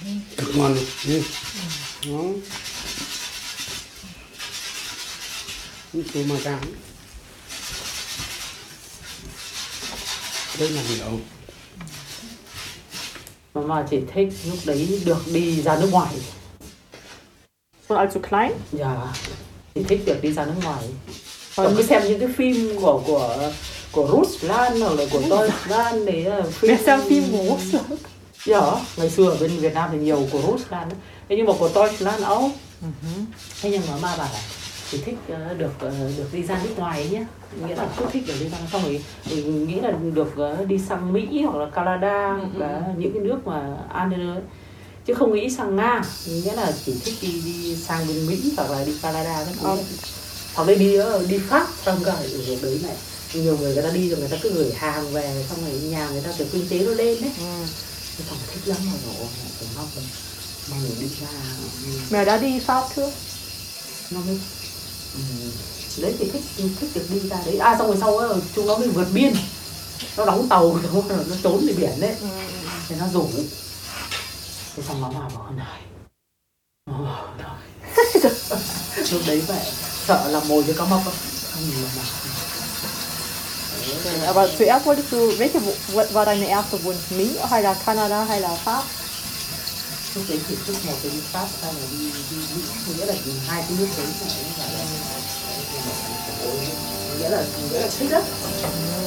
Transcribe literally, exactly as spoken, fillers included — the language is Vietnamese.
Cực ngon luôn. Ừ. Đó. Tôi mà trắng. Đây là nhiều. Mà chỉ thích lúc đấy được đi ra nước ngoài. So als du klein? Dạ, chỉ thích được đi ra nước ngoài. Còn cứ xem những cái phim của của của Ruslan hoặc là của Deutschland đấy là phim. Wer xem phim của Ruslan? Dạ, ngày xưa ở bên Việt Nam thì nhiều của Ruslan. Thế nhưng mà của Deutschland Âu. Uh-huh. Thế nhưng mà ma bảo là chỉ thích uh, được uh, được đi ra nước ngoài ấy nhé, nghĩa là cứ thích được đi ra, xong rồi mình nghĩ là được uh, đi sang Mỹ hoặc là Canada hoặc uh-huh. là những cái nước mà an ấy, chứ không nghĩ sang Nga, nghĩa là chỉ thích đi đi sang bên Mỹ hoặc là đi Canada các thứ, uh. hoặc là đi uh, đi Pháp, xong rồi ở đấy này nhiều người người ta đi rồi người ta cứ gửi hàng về, xong rồi nhà người ta kiểu kinh tế nó lên đấy. Uh. Thế xong thích lắm mà rồi phải mong mong mình đi ra. Mẹ đã đi Pháp chưa? Nó mới ừ. Đấy thì thích thích được đi ra đấy. À xong rồi sau đó chúng nó mới vượt biên, nó đóng tàu nó trốn đi biển đấy. Ừ. Thì nó rủ. Thế xong nó mà bảo này lúc đấy vậy sợ là mồi cho cá mập không? Không nhiều mà. Aber zuerst wolltest du, welche war deine erste Wunsch? Mỹ hay là Canada hay là Pháp? Lúc đấy thì trước một cái đi Pháp hay là đi đi Mỹ, nghĩa là hai cái nước đấy là nghĩa là nghĩa là thích lắm.